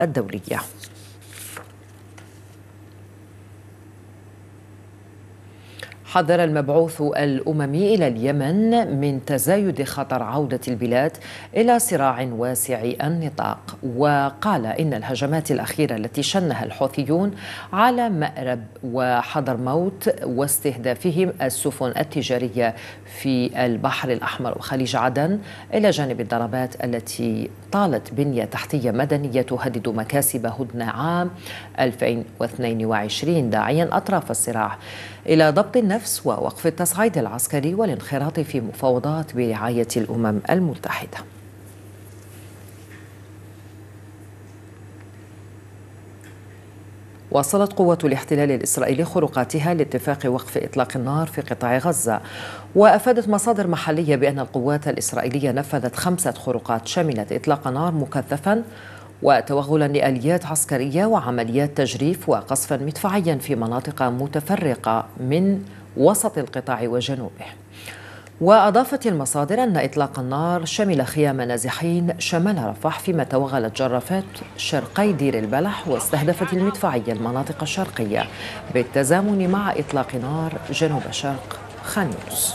الدولية. حذر المبعوث الأممي إلى اليمن من تزايد خطر عودة البلاد إلى صراع واسع النطاق، وقال إن الهجمات الأخيرة التي شنها الحوثيون على مأرب وحضرموت واستهدافهم السفن التجارية في البحر الأحمر وخليج عدن، إلى جانب الضربات التي طالت بنية تحتية مدنية تهدد مكاسب هدنة عام 2022، داعيا أطراف الصراع إلى ضبط النفس ووقف التصعيد العسكري والانخراط في مفاوضات برعاية الأمم المتحدة. واصلت قوة الاحتلال الإسرائيلي خروقاتها لاتفاق وقف إطلاق النار في قطاع غزة، وأفادت مصادر محلية بأن القوات الإسرائيلية نفذت 5 خروقات شملت إطلاق نار مكثفا وتوغلا لآليات عسكرية وعمليات تجريف وقصفا مدفعيا في مناطق متفرقة من وسط القطاع وجنوبه. وأضافت المصادر أن إطلاق النار شمل خيام نازحين شمال رفح، فيما توغلت جرافات شرقي دير البلح واستهدفت المدفعية المناطق الشرقية بالتزامن مع إطلاق نار جنوب شرق خان يونس.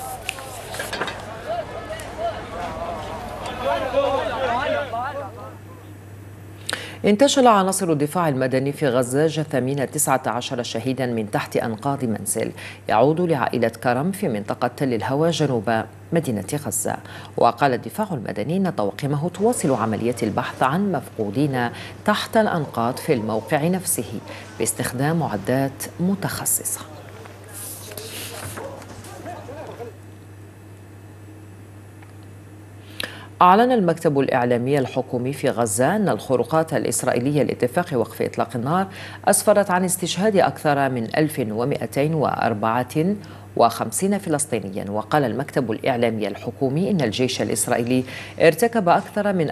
انتشل عناصر الدفاع المدني في غزة جثامين 19 شهيدا من تحت أنقاض منزل يعود لعائلة كرم في منطقة تل الهوى جنوب مدينة غزة. وقال الدفاع المدني أن طواقمه تواصل عملية البحث عن مفقودين تحت الأنقاض في الموقع نفسه باستخدام معدات متخصصة. أعلن المكتب الإعلامي الحكومي في غزة أن الخروقات الإسرائيلية لاتفاق وقف إطلاق النار أسفرت عن استشهاد أكثر من 1254 فلسطينيا. وقال المكتب الإعلامي الحكومي إن الجيش الإسرائيلي ارتكب أكثر من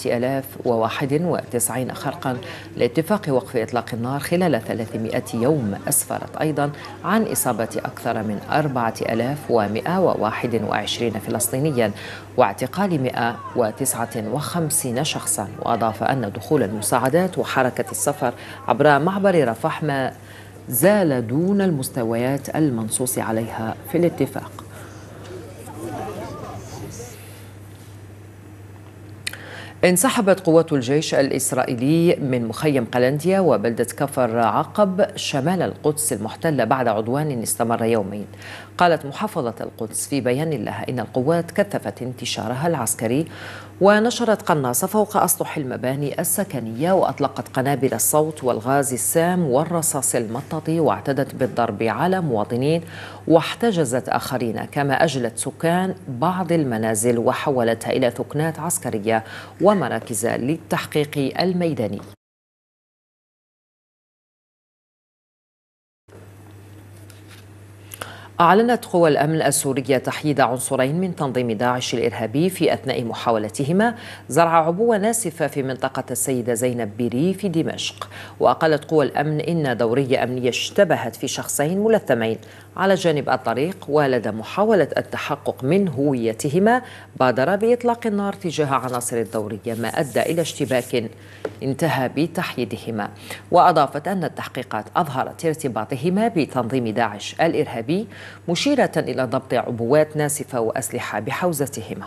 4091 خرقا لاتفاق وقف إطلاق النار خلال 300 يوم. أسفرت أيضا عن إصابة أكثر من 4121 فلسطينيا واعتقال 159 شخصا. وأضاف أن دخول المساعدات وحركة السفر عبر معبر رفح ما زال دون المستويات المنصوص عليها في الاتفاق. انسحبت قوات الجيش الإسرائيلي من مخيم قلنديا وبلدة كفر عقب شمال القدس المحتلة بعد عدوان استمر يومين. قالت محافظة القدس في بيان لها إن القوات كثفت انتشارها العسكري ونشرت قناصة فوق أسطح المباني السكنية وأطلقت قنابل الصوت والغاز السام والرصاص المطاطي واعتدت بالضرب على مواطنين واحتجزت آخرين، كما أجلت سكان بعض المنازل وحولتها إلى ثكنات عسكرية ومراكز للتحقيق الميداني. أعلنت قوى الأمن السورية تحييد عنصرين من تنظيم داعش الإرهابي في أثناء محاولتهما زرع عبوة ناسفة في منطقة السيدة زينب بيري في دمشق. وقالت قوى الأمن إن دورية أمنية اشتبهت في شخصين ملثمين على جانب الطريق، ولدى محاولة التحقق من هويتهما بادر بإطلاق النار تجاه عناصر الدورية ما أدى إلى اشتباك انتهى بتحييدهما. وأضافت أن التحقيقات أظهرت ارتباطهما بتنظيم داعش الإرهابي، مشيرة إلى ضبط عبوات ناسفة وأسلحة بحوزتهما.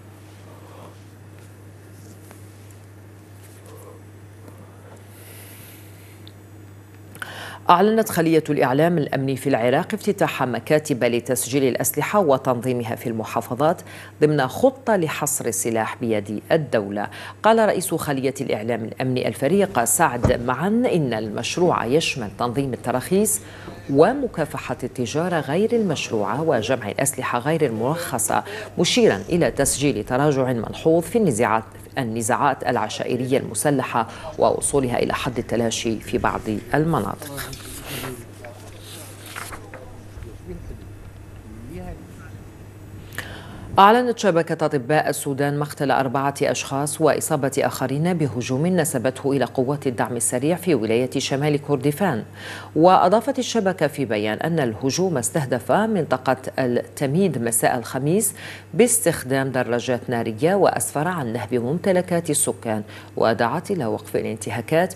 أعلنت خلية الإعلام الأمني في العراق افتتاح مكاتب لتسجيل الأسلحة وتنظيمها في المحافظات ضمن خطة لحصر السلاح بيد الدولة. قال رئيس خلية الإعلام الأمني الفريق سعد معا إن المشروع يشمل تنظيم التراخيص ومكافحة التجارة غير المشروعة وجمع الأسلحة غير المرخصة، مشيرا إلى تسجيل تراجع ملحوظ في النزاعات العشائرية المسلحة ووصولها إلى حد التلاشي في بعض المناطق. أعلنت شبكة أطباء السودان مقتل 4 أشخاص وإصابة آخرين بهجوم نسبته إلى قوات الدعم السريع في ولاية شمال كردفان. وأضافت الشبكة في بيان أن الهجوم استهدف منطقة التميد مساء الخميس باستخدام دراجات نارية وأسفر عن نهب ممتلكات السكان ودعت إلى وقف الانتهاكات